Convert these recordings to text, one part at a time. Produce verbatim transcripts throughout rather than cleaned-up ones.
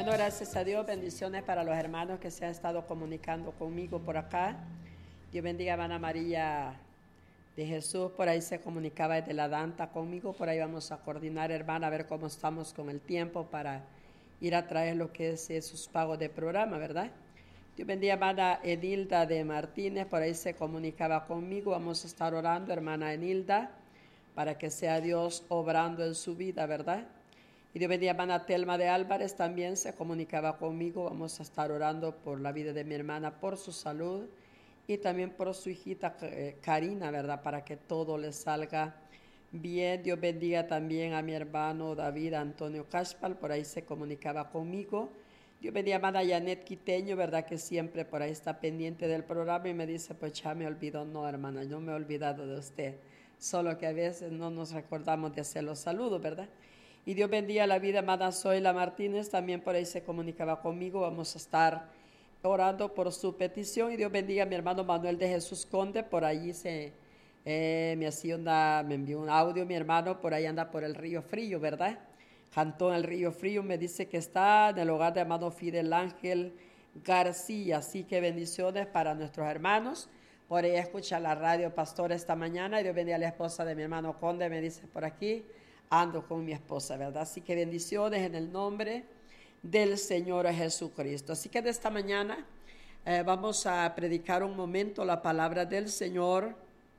Dando gracias a Dios, bendiciones para los hermanos que se han estado comunicando conmigo por acá. Dios bendiga a hermana María de Jesús, por ahí se comunicaba desde la Danta conmigo, por ahí vamos a coordinar, hermana, a ver cómo estamos con el tiempo para ir a traer lo que es esos pagos de programa, ¿verdad? Dios bendiga a hermana Enilda de Martínez, por ahí se comunicaba conmigo, vamos a estar orando, hermana Enilda, para que sea Dios obrando en su vida, ¿verdad? Y Dios bendiga a hermana Telma de Álvarez, también se comunicaba conmigo, vamos a estar orando por la vida de mi hermana, por su salud y también por su hijita eh, Karina, ¿verdad? Para que todo le salga bien. Dios bendiga también a mi hermano David Antonio Caspal, por ahí se comunicaba conmigo. Dios bendiga a hermana Janet Quiteño, ¿verdad? Que siempre por ahí está pendiente del programa y me dice, pues ya me olvidó. No, hermana, no me he olvidado de usted, solo que a veces no nos recordamos de hacer los saludos, ¿verdad? Y Dios bendiga la vida, hermana Zoila Martínez, también por ahí se comunicaba conmigo, vamos a estar orando por su petición. Y Dios bendiga a mi hermano Manuel de Jesús Conde, por allí se, eh, me, hacía una, me envió un audio mi hermano, por ahí anda por el Río Frío, ¿verdad? Cantón el Río Frío, me dice que está en el hogar de hermano Fidel Ángel García, así que bendiciones para nuestros hermanos. Por ahí escucha la radio Pastor esta mañana, y Dios bendiga a la esposa de mi hermano Conde, me dice por aquí, ando con mi esposa, ¿verdad? Así que bendiciones en el nombre del Señor Jesucristo. Así que de esta mañana eh, vamos a predicar un momento la palabra del Señor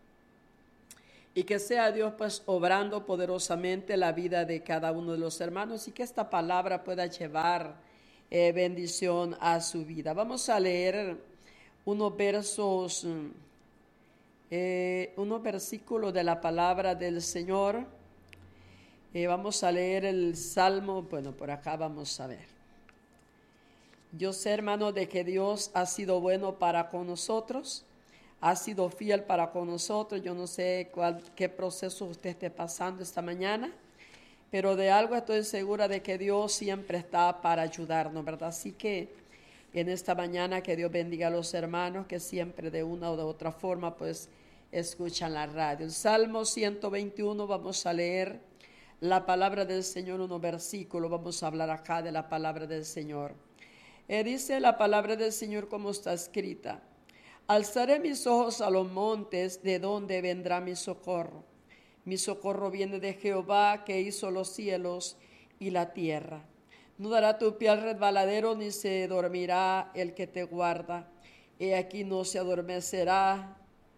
y que sea Dios pues obrando poderosamente la vida de cada uno de los hermanos y que esta palabra pueda llevar eh, bendición a su vida. Vamos a leer unos versos, eh, unos versículos de la palabra del Señor. Eh, vamos a leer el Salmo, bueno, por acá vamos a ver. Yo sé, hermano, de que Dios ha sido bueno para con nosotros, ha sido fiel para con nosotros. Yo no sé cuál, qué proceso usted esté pasando esta mañana, pero de algo estoy segura de que Dios siempre está para ayudarnos, ¿verdad? Así que en esta mañana que Dios bendiga a los hermanos que siempre de una o de otra forma pues escuchan la radio. El Salmo ciento veintiuno, vamos a leer la palabra del Señor, unos versículos, vamos a hablar acá de la palabra del Señor. Eh, dice la palabra del Señor como está escrita: alzaré mis ojos a los montes, ¿de dónde vendrá mi socorro? Mi socorro viene de Jehová, que hizo los cielos y la tierra. No dará tu pie al resbaladero, ni se dormirá el que te guarda. He aquí no se adormecerá,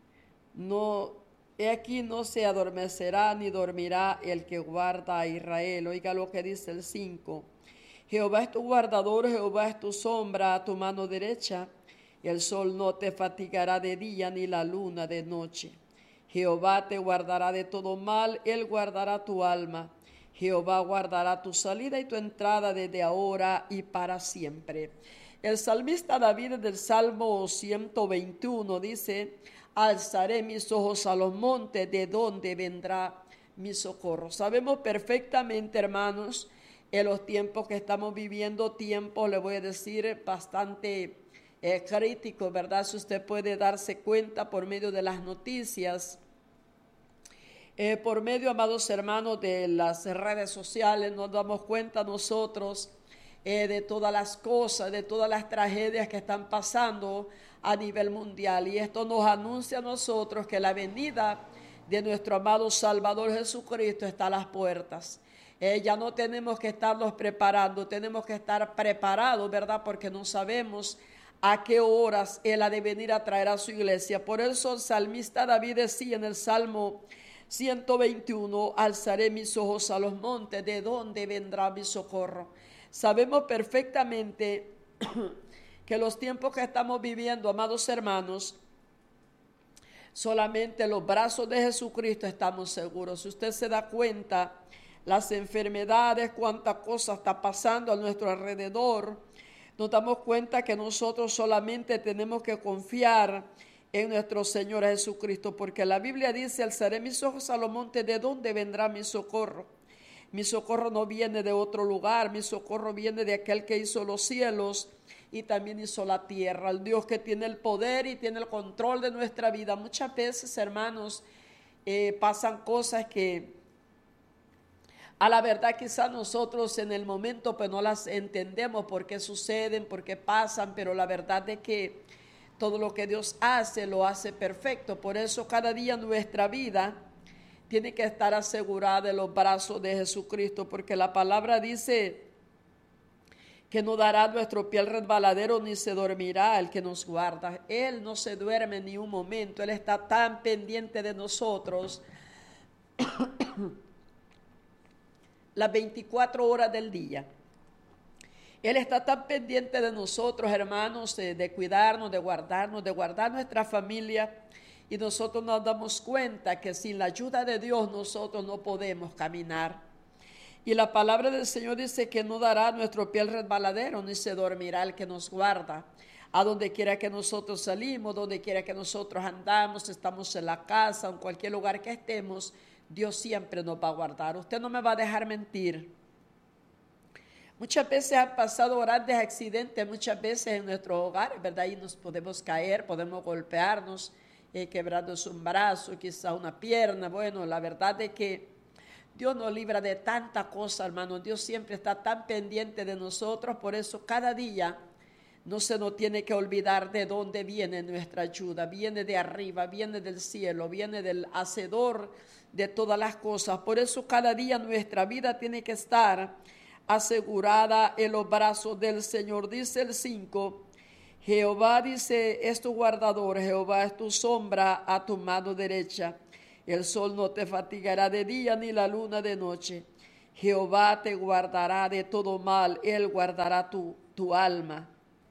no He aquí no se adormecerá ni dormirá el que guarda a Israel. Oiga lo que dice el cinco. Jehová es tu guardador, Jehová es tu sombra a tu mano derecha. El sol no te fatigará de día ni la luna de noche. Jehová te guardará de todo mal, él guardará tu alma. Jehová guardará tu salida y tu entrada desde ahora y para siempre. El salmista David del Salmo ciento veintiuno dice: alzaré mis ojos a los montes, ¿de dónde vendrá mi socorro? Sabemos perfectamente, hermanos, en los tiempos que estamos viviendo, tiempos, le voy a decir, bastante eh, críticos, ¿verdad? Si usted puede darse cuenta por medio de las noticias, eh, por medio, amados hermanos, de las redes sociales, nos damos cuenta nosotros Eh, de todas las cosas, de todas las tragedias que están pasando a nivel mundial. Y esto nos anuncia a nosotros que la venida de nuestro amado Salvador Jesucristo está a las puertas. Eh, ya no tenemos que estarnos preparando, tenemos que estar preparados, ¿verdad? Porque no sabemos a qué horas Él ha de venir a traer a su iglesia. Por eso el salmista David decía en el Salmo ciento veintiuno: alzaré mis ojos a los montes, ¿de dónde vendrá mi socorro? Sabemos perfectamente que los tiempos que estamos viviendo, amados hermanos, solamente los brazos de Jesucristo estamos seguros. Si usted se da cuenta, las enfermedades, cuánta cosa está pasando a nuestro alrededor, nos damos cuenta que nosotros solamente tenemos que confiar en nuestro Señor Jesucristo, porque la Biblia dice: alzaré mis ojos a los montes, ¿de dónde vendrá mi socorro? Mi socorro no viene de otro lugar, mi socorro viene de aquel que hizo los cielos y también hizo la tierra, el Dios que tiene el poder y tiene el control de nuestra vida. Muchas veces, hermanos, eh, pasan cosas que A la verdad quizás nosotros en el momento pues no las entendemos por qué suceden, por qué pasan, pero la verdad es que todo lo que Dios hace lo hace perfecto. Por eso cada día nuestra vida tiene que estar asegurada en los brazos de Jesucristo, porque la palabra dice que no dará nuestro pie al resbaladero ni se dormirá el que nos guarda. Él no se duerme ni un momento, Él está tan pendiente de nosotros las veinticuatro horas del día. Él está tan pendiente de nosotros, hermanos, de, de cuidarnos, de guardarnos, de guardar nuestra familia, y nosotros nos damos cuenta que sin la ayuda de Dios nosotros no podemos caminar. Y la palabra del Señor dice que no dará nuestro pie al resbaladero, ni se dormirá el que nos guarda. A donde quiera que nosotros salimos, donde quiera que nosotros andamos, estamos en la casa, en cualquier lugar que estemos, Dios siempre nos va a guardar. Usted no me va a dejar mentir. Muchas veces han pasado grandes accidentes, muchas veces en nuestros hogares, ¿verdad? Y nos podemos caer, podemos golpearnos, eh, quebrándose un brazo, quizá una pierna. Bueno, la verdad es que Dios nos libra de tanta cosa, hermano. Dios siempre está tan pendiente de nosotros, por eso cada día no se nos tiene que olvidar de dónde viene nuestra ayuda. Viene de arriba, viene del cielo, viene del hacedor de todas las cosas. Por eso cada día nuestra vida tiene que estar asegurada en los brazos del Señor. Dice el cinco, Jehová dice, es tu guardador, Jehová es tu sombra a tu mano derecha. El sol no te fatigará de día ni la luna de noche. Jehová te guardará de todo mal, Él guardará tu, tu alma.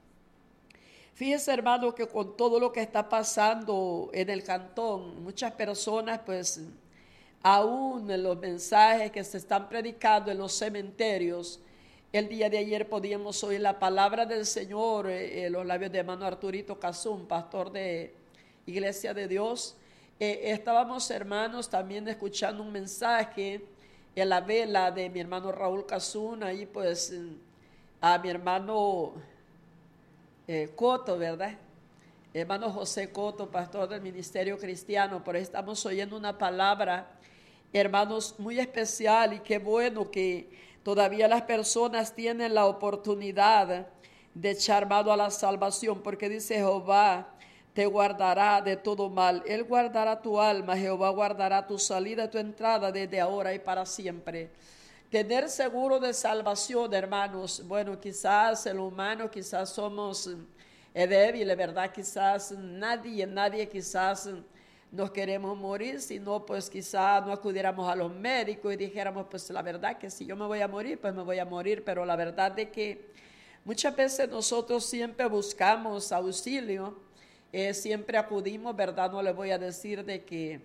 Fíjese, hermano, que con todo lo que está pasando en el cantón, muchas personas, pues, aún en los mensajes que se están predicando en los cementerios, el día de ayer podíamos oír la palabra del Señor eh, en los labios de hermano Arturito Cazún, pastor de Iglesia de Dios. Eh, estábamos, hermanos, también escuchando un mensaje en la vela de mi hermano Raúl Cazún, ahí pues a mi hermano eh, Coto, ¿verdad? Hermano José Coto, pastor del Ministerio Cristiano. Por ahí estamos oyendo una palabra, hermanos, muy especial, y qué bueno que todavía las personas tienen la oportunidad de echar mano a la salvación, porque dice Jehová te guardará de todo mal. Él guardará tu alma, Jehová guardará tu salida y tu entrada desde ahora y para siempre. Tener seguro de salvación, hermanos. Bueno, quizás el humano, quizás somos eh, débiles, ¿verdad? Quizás nadie, nadie quizás nos queremos morir, sino pues quizás no acudiéramos a los médicos y dijéramos, pues la verdad que si yo me voy a morir, pues me voy a morir. Pero la verdad es que muchas veces nosotros siempre buscamos auxilio. Eh, siempre acudimos, ¿verdad? No les voy a decir de que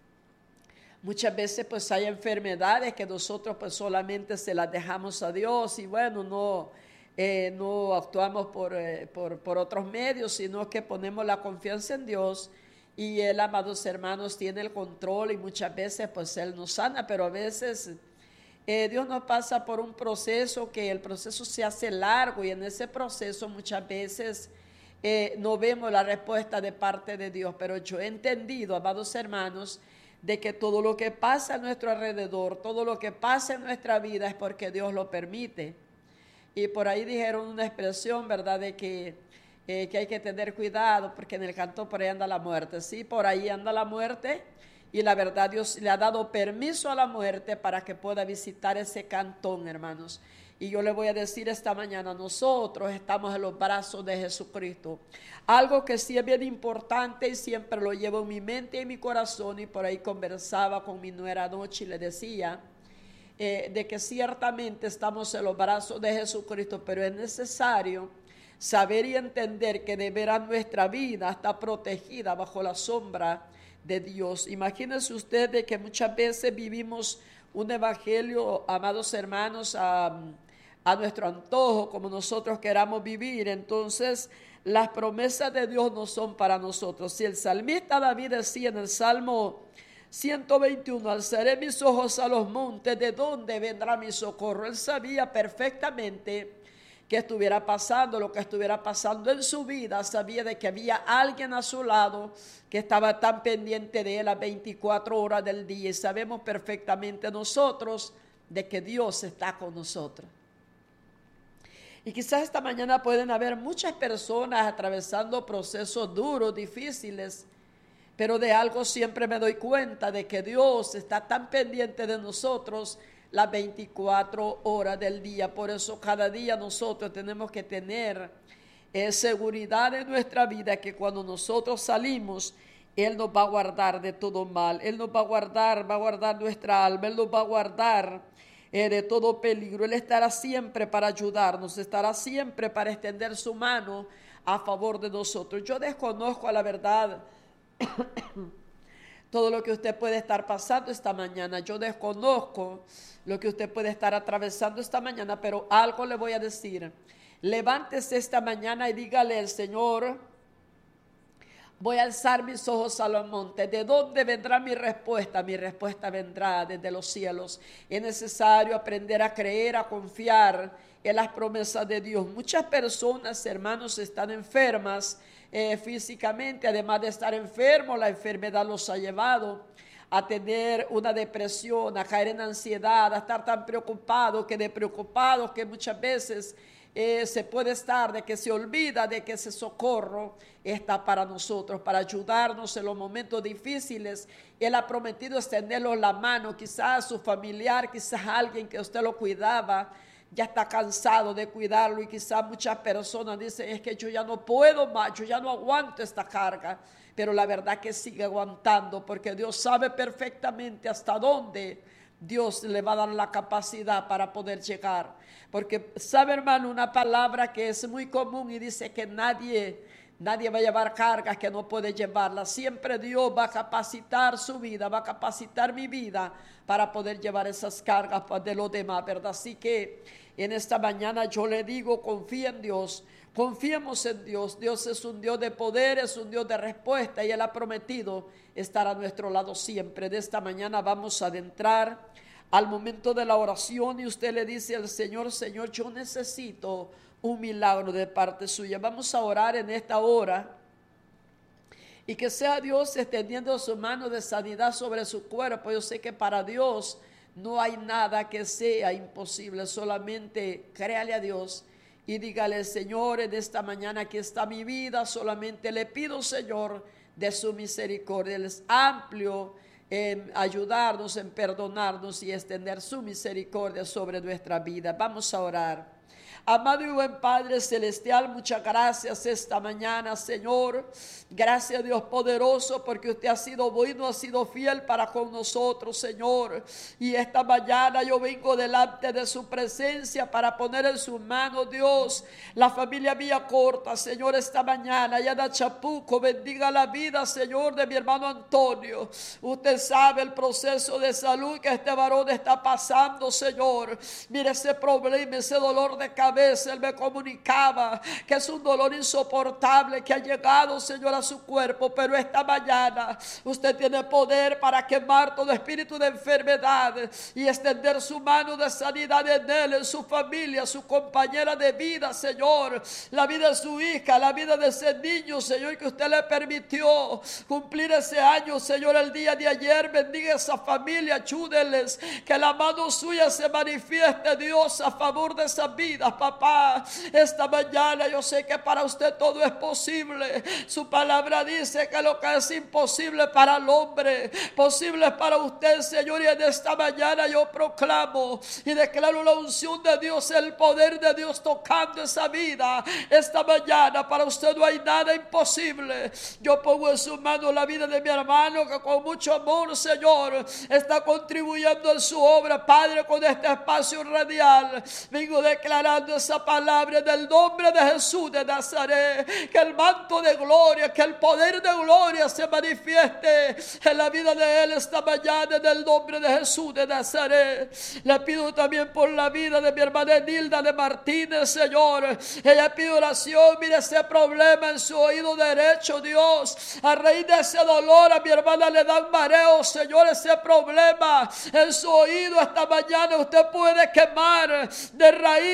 muchas veces pues hay enfermedades que nosotros pues solamente se las dejamos a Dios y bueno, no, eh, no actuamos por, eh, por, por otros medios, sino que ponemos la confianza en Dios y Él, amados hermanos, tiene el control y muchas veces pues Él nos sana, pero a veces eh, Dios nos pasa por un proceso que el proceso se hace largo y en ese proceso muchas veces Eh, no vemos la respuesta de parte de Dios, pero yo he entendido, amados hermanos, de que todo lo que pasa a nuestro alrededor, todo lo que pasa en nuestra vida es porque Dios lo permite. Y por ahí dijeron una expresión, ¿verdad?, de que, eh, que hay que tener cuidado, porque en el canto por ahí anda la muerte. Sí, por ahí anda la muerte, y la verdad Dios le ha dado permiso a la muerte para que pueda visitar ese cantón, hermanos. Y yo le voy a decir esta mañana, nosotros estamos en los brazos de Jesucristo. Algo que sí es bien importante y siempre lo llevo en mi mente y en mi corazón, y por ahí conversaba con mi nuera anoche y le decía eh, de que ciertamente estamos en los brazos de Jesucristo, pero es necesario saber y entender que de veras nuestra vida está protegida bajo la sombra de Dios. Imagínense ustedes que muchas veces vivimos un evangelio, amados hermanos, a, a nuestro antojo, como nosotros queramos vivir. Entonces las promesas de Dios no son para nosotros. Si el salmista David decía en el Salmo ciento veintiuno, alzaré mis ojos a los montes, ¿de dónde vendrá mi socorro? Él sabía perfectamente que estuviera pasando, lo que estuviera pasando en su vida, sabía de que había alguien a su lado que estaba tan pendiente de él las veinticuatro horas del día. Y sabemos perfectamente nosotros de que Dios está con nosotros. Y quizás esta mañana pueden haber muchas personas atravesando procesos duros, difíciles, pero de algo siempre me doy cuenta, de que Dios está tan pendiente de nosotros las veinticuatro horas del día. Por eso cada día nosotros tenemos que tener eh, seguridad en nuestra vida, que cuando nosotros salimos, Él nos va a guardar de todo mal. Él nos va a guardar, va a guardar nuestra alma. Él nos va a guardar eh, de todo peligro. Él estará siempre para ayudarnos, estará siempre para extender su mano a favor de nosotros. Yo desconozco a la verdad todo lo que usted puede estar pasando esta mañana. Yo desconozco lo que usted puede estar atravesando esta mañana, pero algo le voy a decir. Levántese esta mañana y dígale al Señor: voy a alzar mis ojos a los montes. ¿De dónde vendrá mi respuesta? Mi respuesta vendrá desde los cielos. Es necesario aprender a creer, a confiar en las promesas de Dios. Muchas personas, hermanos, están enfermas eh, físicamente. Además de estar enfermos, la enfermedad los ha llevado a tener una depresión, a caer en ansiedad, a estar tan preocupados, que de preocupados que muchas veces Eh, se puede estar, de que se olvida de que ese socorro está para nosotros, para ayudarnos en los momentos difíciles. Él ha prometido extendernos la mano. Quizás su familiar, quizás alguien que usted lo cuidaba, ya está cansado de cuidarlo, y quizás muchas personas dicen: es que yo ya no puedo más, yo ya no aguanto esta carga. Pero la verdad que sigue aguantando, porque Dios sabe perfectamente hasta dónde Dios le va a dar la capacidad para poder llegar. Porque sabe, hermano, una palabra que es muy común y dice que nadie, nadie va a llevar cargas que no puede llevarla. Siempre Dios va a capacitar su vida, va a capacitar mi vida para poder llevar esas cargas de los demás, ¿verdad? Así que en esta mañana yo le digo: confía en Dios. Confiemos en Dios. Dios es un Dios de poder, es un Dios de respuesta, y Él ha prometido estar a nuestro lado siempre. De esta mañana vamos a adentrar al momento de la oración, y usted le dice al Señor: Señor, yo necesito un milagro de parte suya. Vamos a orar en esta hora, y que sea Dios extendiendo su mano de sanidad sobre su cuerpo. Yo sé que para Dios no hay nada que sea imposible. Solamente créale a Dios y dígale: Señor, en esta mañana aquí está mi vida. Solamente le pido, Señor, de su misericordia. Él es amplio en ayudarnos, en perdonarnos y extender su misericordia sobre nuestra vida. Vamos a orar. Amado y buen Padre Celestial, muchas gracias esta mañana, Señor. Gracias, Dios poderoso, porque usted ha sido bueno, ha sido fiel para con nosotros, Señor. Y esta mañana yo vengo delante de su presencia para poner en sus manos, Dios, la familia Villa Corta, Señor. Esta mañana, allá en Chapuco, bendiga la vida, Señor, de mi hermano Antonio. Usted sabe el proceso de salud que este varón está pasando, Señor. Mire ese problema, ese dolor de cabeza. Él me comunicaba que es un dolor insoportable que ha llegado, Señor, a su cuerpo. Pero esta mañana usted tiene poder para quemar todo espíritu de enfermedad y extender su mano de sanidad en él, en su familia, su compañera de vida, Señor, la vida de su hija, la vida de ese niño, Señor, que usted le permitió cumplir ese año, Señor, el día de ayer. Bendiga esa familia, ayúdenles, que la mano suya se manifieste, Dios, a favor de esas vidas, papá. Esta mañana yo sé que para usted todo es posible. Su palabra dice que lo que es imposible para el hombre, posible es para usted, Señor. Y en esta mañana yo proclamo y declaro la unción de Dios, el poder de Dios tocando esa vida. Esta mañana para usted no hay nada imposible. Yo pongo en su mano la vida de mi hermano, que con mucho amor, Señor, está contribuyendo en su obra, Padre, con este espacio radial. Vengo declarando esa palabra en el nombre de Jesús de Nazaret, que el manto de gloria, que el poder de gloria se manifieste en la vida de él esta mañana, en el nombre de Jesús de Nazaret. Le pido también por la vida de mi hermana Nilda de Martínez, Señor. Ella pide oración. Mire ese problema en su oído derecho, Dios. A raíz de ese dolor a mi hermana le dan mareo, Señor. Ese problema en su oído esta mañana usted puede quemar de raíces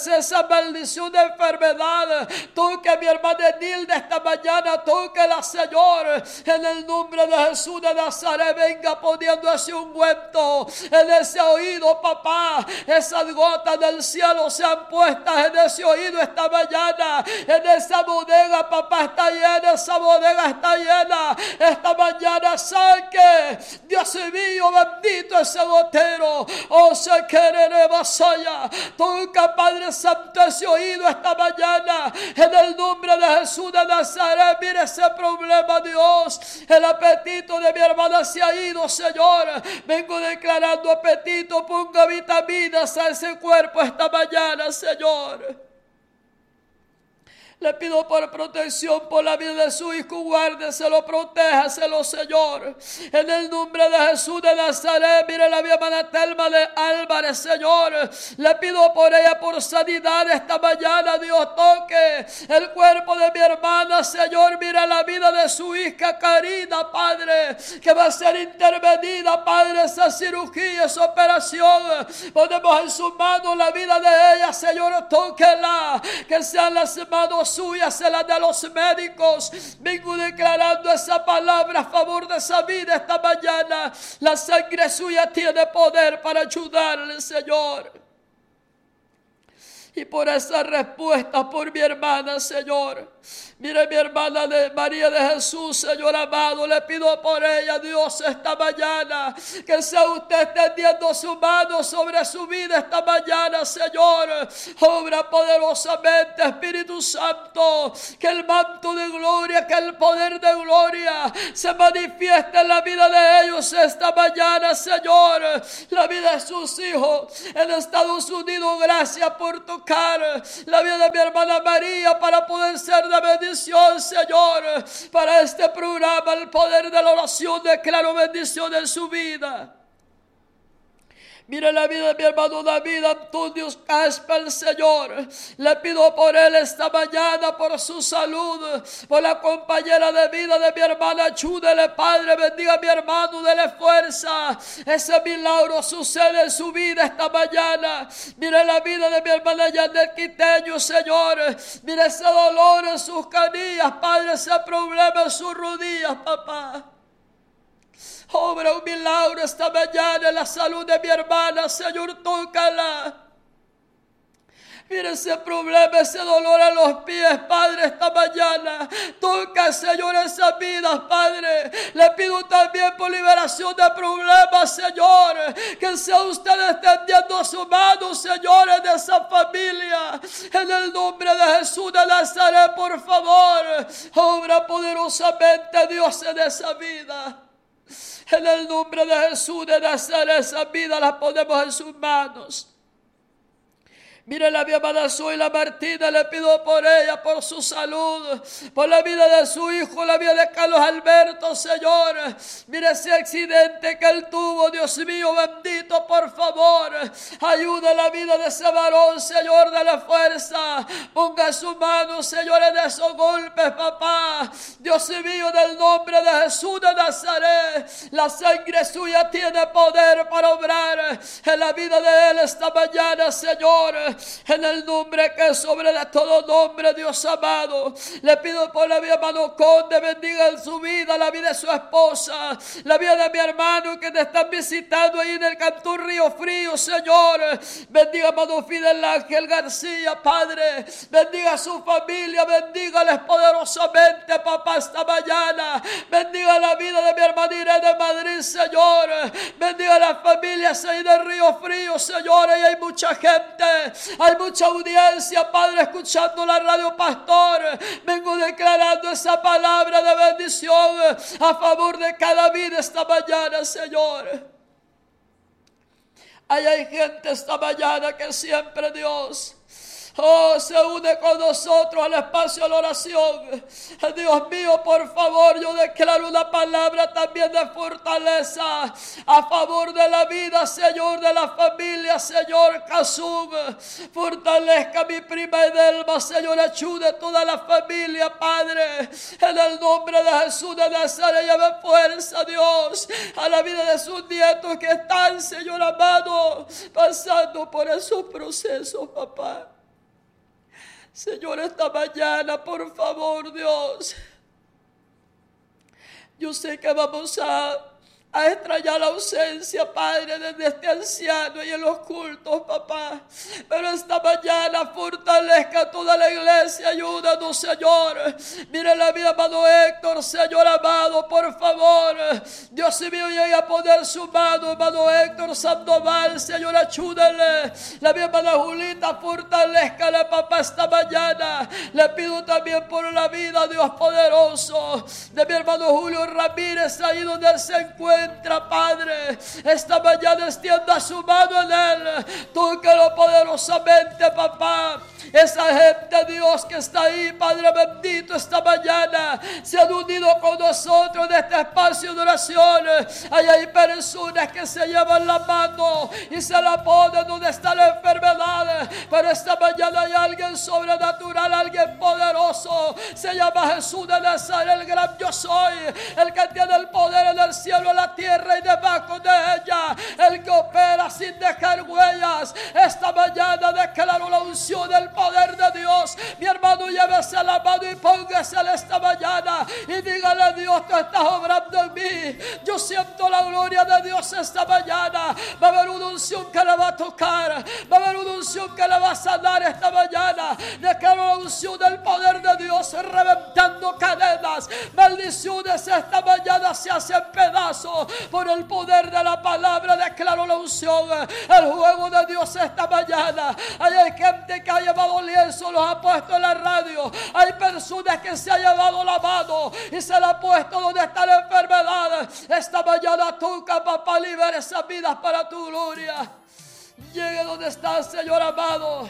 esa maldición de enfermedad. Toque a mi hermana Nilda esta mañana. Tóquela, Señor, en el nombre de Jesús de Nazaret. Venga poniendo ese ungüento en ese oído, papá. Esas gotas del cielo sean puestas en ese oído esta mañana. En esa bodega, papá, está llena. Esa bodega está llena. Esta mañana saque, Dios mío, bendito ese gotero. Oh, se quiere vasalla. Toca, Padre Santo, ese oído esta mañana. En el nombre de Jesús de Nazaret. Mire ese problema, Dios. El apetito de mi hermana se ha ido, Señor. Vengo declarando apetito. Ponga vitaminas a ese cuerpo esta mañana, Señor. Le pido por protección por la vida de su hijo. Guárdeselo, protéjaselo, Señor. En el nombre de Jesús de Nazaret. Mire la mi hermana Telma de Álvarez, Señor. Le pido por ella por sanidad esta mañana. Dios, toque el cuerpo de mi hermana, Señor. Mira la vida de su hija Karina, Padre, que va a ser intervenida, Padre, esa cirugía, esa operación. Ponemos en sus manos la vida de ella, Señor. Tóquela, que sean las manos suyas, se las de los médicos. Vengo declarando esa palabra a favor de esa vida esta mañana. La sangre suya tiene poder para ayudarle, Señor. Y por esa respuesta por mi hermana, Señor. Mire mi hermana de María de Jesús, Señor amado, le pido por ella, Dios, esta mañana, que sea usted extendiendo su mano sobre su vida esta mañana, Señor. Obra poderosamente, Espíritu Santo, que el manto de gloria, que el poder de gloria se manifieste en la vida de ellos esta mañana, Señor. La vida de sus hijos en Estados Unidos, gracias por tocar la vida de mi hermana María para poder ser de bendición. Señor, para este programa, el poder de la oración, declaro bendición en su vida. Mira la vida de mi hermano David Antonio Casper, Señor. Le pido por él esta mañana, por su salud, por la compañera de vida de mi hermana. Ayúdele, Padre, bendiga a mi hermano, dele fuerza. Ese milagro sucede en su vida esta mañana. Mira la vida de mi hermana Yandel Quiteño, Señor. Mira ese dolor en sus canillas, Padre, ese problema en sus rodillas, papá. Obra un milagro esta mañana en la salud de mi hermana, Señor, tócala. Mira ese problema, ese dolor en los pies, Padre, esta mañana. Toca, Señor, esas vidas, Padre. Le pido también por liberación de problemas, Señor. Que sea usted extendiendo su mano, Señor, en esa familia. En el nombre de Jesús de Nazaret, por favor. Obra poderosamente, Dios, en esa vida. En el nombre de Jesús de Nazaret, esa vida la ponemos en sus manos. Mire la mi amada Zoila Martina, le pido por ella, por su salud, por la vida de su hijo, la vida de Carlos Alberto, Señor. Mire ese accidente que él tuvo, Dios mío, bendito, por favor. Ayuda la vida de ese varón, Señor, de la fuerza. Ponga su mano, Señor, en esos golpes, papá. Dios mío, en el nombre de Jesús de Nazaret, la sangre suya tiene poder para obrar en la vida de él esta mañana, Señor. En el nombre que es sobre de todo nombre, Dios amado, le pido por la vida de mi hermano Conde, bendiga en su vida, la vida de su esposa, la vida de mi hermano que te están visitando ahí en el Cantón Río Frío, Señor. Bendiga a hermano Fidel Ángel García, Padre, bendiga a su familia, bendígales poderosamente, papá, esta mañana. Bendiga la vida de mi hermana Irene de Madrid, Señor. Bendiga a las familias ahí del Río Frío, Señor. Y hay mucha gente, hay mucha audiencia, Padre, escuchando la radio, Pastor. Vengo declarando esa palabra de bendición a favor de cada vida esta mañana, Señor. Ahí hay gente esta mañana que siempre, Dios, oh, se une con nosotros al espacio de la oración. Dios mío, por favor, yo declaro una palabra también de fortaleza a favor de la vida, Señor, de la familia, Señor. Casum, fortalezca a mi prima Edelma, Señor, ayude a toda la familia, Padre, en el nombre de Jesús de Nazaret. Lleve fuerza, Dios, a la vida de sus nietos que están, Señor amado, pasando por esos procesos, papá. Señor, esta mañana, por favor, Dios. Yo sé que vamos a, a extrañar la ausencia, Padre, de este anciano y en los cultos, papá. Pero esta mañana fortalezca toda la iglesia, ayúdanos, Señor. Mire la vida, amado Héctor, Señor amado, por favor. Dios mío, llegue a poner su mano, amado Héctor Sandoval, Señor, ayúdale. La mi hermana Julita, fortalezcale, papá, esta mañana. Le pido también por la vida, Dios poderoso, de mi hermano Julio Ramírez, ahí donde él se encuentra, Padre. Esta mañana extienda su mano en él, tócalo poderosamente, papá. Esa gente, Dios, que está ahí, Padre bendito, esta mañana se han unido con nosotros en este espacio de oración. Ahí hay personas que se llevan la mano y se la ponen donde está la enfermedad, pero esta mañana hay alguien sobrenatural, alguien poderoso. Se llama Jesús de Nazaret, el gran yo soy, el que tiene el poder en el cielo, en la tierra y debajo de ella, el que opera sin dejar huellas. Esta mañana declaro la unción del poder de Dios. Mi hermano, llévese la mano y póngasela esta mañana y dígale: Dios, tú estás obrando en mí. Yo siento la gloria de Dios esta mañana. Va a haber una unción que le va a tocar, va a haber una unción que le va a sanar esta mañana. Declaro la unción del poder de Dios reventando cadenas. Maldiciones esta mañana se hacen pedazos por el poder de la palabra. Declaro la unción, el juego de Dios esta mañana. Hay gente que ha llevado lienzo, los ha puesto en la radio. Hay personas que se ha llevado la mano y se la ha puesto donde está la enfermedad. Esta mañana toca, papá, libera esas vidas para tu gloria. Llegue donde está, Señor amado.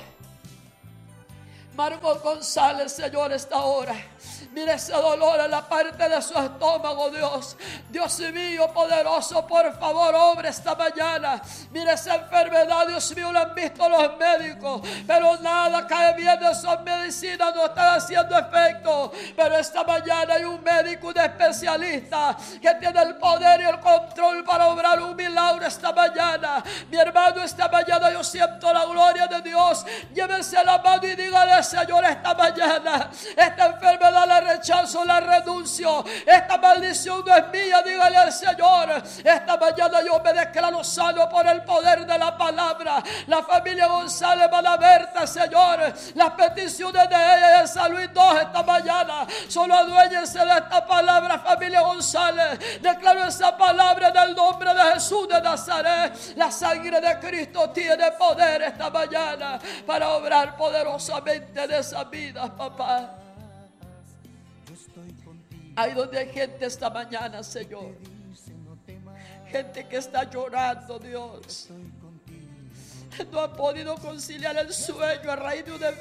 Margot González, Señor, esta hora. Mire ese dolor en la parte de su estómago, Dios. Dios mío poderoso, por favor, obra esta mañana. Mire esa enfermedad, Dios mío, lo han visto los médicos, pero nada cae bien de esas medicinas, no están haciendo efecto. Pero esta mañana hay un médico, un especialista que tiene el poder y el control para obrar un milagro esta mañana. Mi hermano, esta mañana yo siento la gloria de Dios. Llévense la mano y dígale: Señor, esta mañana esta enfermedad la rechazo, la renuncio. Esta maldición no es mía, dígale al Señor. Esta mañana yo me declaro sano por el poder de la palabra. La familia González van a verte, Señor. Las peticiones de ella y de San Luis dos esta mañana, solo aduéñense de esta palabra, familia González. Declaro esa palabra en el nombre de Jesús de Nazaret. La sangre de Cristo tiene poder esta mañana para obrar poderosamente en esas vidas, papá. Ahí donde hay gente esta mañana, Señor, gente que está llorando, Dios, no ha podido conciliar el sueño a raíz de una